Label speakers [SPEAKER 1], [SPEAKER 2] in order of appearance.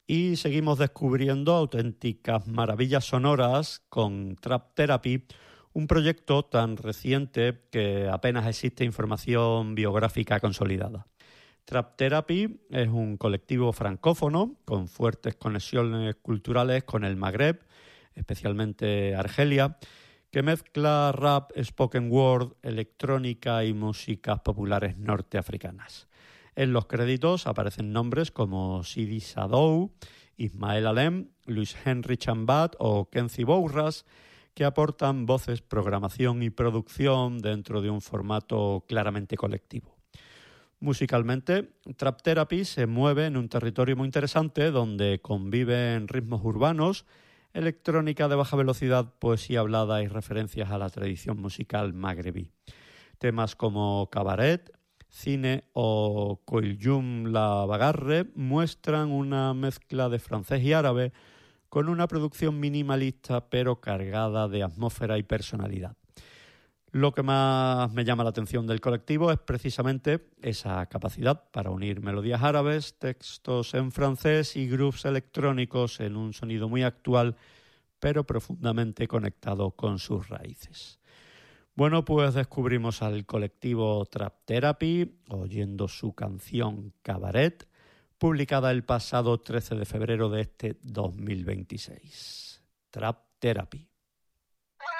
[SPEAKER 1] y seguimos descubriendo auténticas maravillas sonoras con Trap Therapy, un proyecto tan reciente que apenas existe información biográfica consolidada. Trap Therapy es un colectivo francófono con fuertes conexiones culturales con el Magreb, especialmente Argelia, que mezcla rap, spoken word, electrónica y músicas populares norteafricanas. En los créditos aparecen nombres como Sidi Sadou, Ismael Alem, Luis Henry Chambat o Kenzi Bourras, que aportan voces, programación y producción dentro de un formato claramente colectivo. Musicalmente, Trap Therapy se mueve en un territorio muy interesante donde conviven ritmos urbanos, electrónica de baja velocidad, poesía hablada y referencias a la tradición musical magrebí. Temas como Cabaret, Cine o Koiljum la Bagarre muestran una mezcla de francés y árabe con una producción minimalista pero cargada de atmósfera y personalidad. Lo que más me llama la atención del colectivo es precisamente esa capacidad para unir melodías árabes, textos en francés y grooves electrónicos en un sonido muy actual pero profundamente conectado con sus raíces. Bueno, pues descubrimos al colectivo Trap Therapy oyendo su canción Cabaret, publicada el pasado 13 de febrero de este 2026. Trap Therapy.